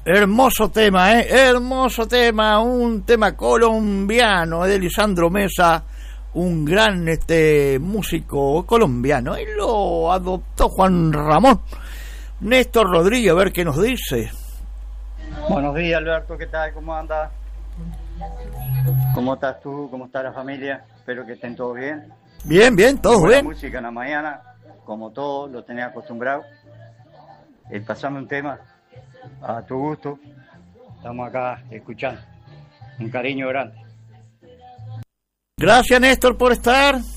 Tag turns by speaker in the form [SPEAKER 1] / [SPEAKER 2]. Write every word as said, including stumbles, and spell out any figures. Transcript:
[SPEAKER 1] Hermoso tema, ¿eh? Hermoso tema, un tema colombiano de Lisandro Mesa, un gran este músico colombiano. Él lo adoptó Juan Ramón. Néstor Rodríguez, a ver qué nos dice.
[SPEAKER 2] Buenos días, Alberto, ¿qué tal? ¿Cómo andas? ¿Cómo estás tú? ¿Cómo está la familia? Espero que estén todos bien.
[SPEAKER 1] Bien, bien, todos
[SPEAKER 2] Buena
[SPEAKER 1] bien.
[SPEAKER 2] Música en la mañana, como todos lo tenés acostumbrado. El pasarme un tema a tu gusto. Estamos acá escuchando. Un cariño grande.
[SPEAKER 1] Gracias, Néstor, por estar.